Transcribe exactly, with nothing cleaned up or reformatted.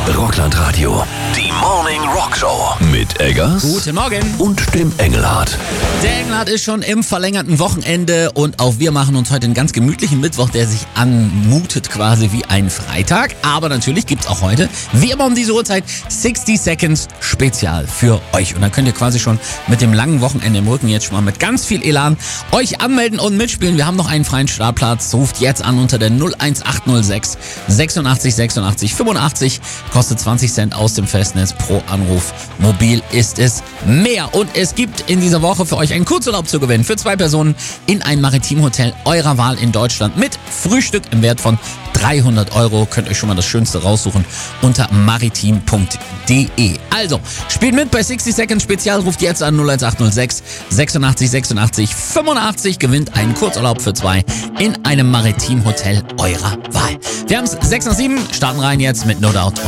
Rockland-Radio. Die Morning Rock Show. Mit Eggers. Guten Morgen. Und dem Engelhardt. Der Engelhardt ist schon im verlängerten Wochenende und auch wir machen uns heute einen ganz gemütlichen Mittwoch, der sich anmutet quasi wie ein Freitag. Aber natürlich gibt's auch heute, wie immer um diese Uhrzeit, sixty Seconds Spezial für euch. Und dann könnt ihr quasi schon mit dem langen Wochenende im Rücken jetzt schon mal mit ganz viel Elan euch anmelden und mitspielen. Wir haben noch einen freien Startplatz. Ruft jetzt an unter der null eins acht null sechs sechsundachtzig sechsundachtzig fünfundachtzig. Kostet zwanzig Cent aus dem Festnetz pro Anruf. Mobil ist es mehr. Und es gibt in dieser Woche für euch einen Kurzurlaub zu gewinnen. Für zwei Personen in ein Maritimhotel eurer Wahl in Deutschland mit Frühstück im Wert von dreihundert Euro. Könnt euch schon mal das Schönste raussuchen unter maritim punkt de. Also, spielt mit bei sixty Seconds Spezial. Ruft jetzt an null eins acht null sechs sechsundachtzig sechsundachtzig fünfundachtzig. Gewinnt einen Kurzurlaub für zwei in einem Maritimhotel eurer Wahl. Wir haben es sechs nach sieben. Starten rein jetzt mit No Doubt.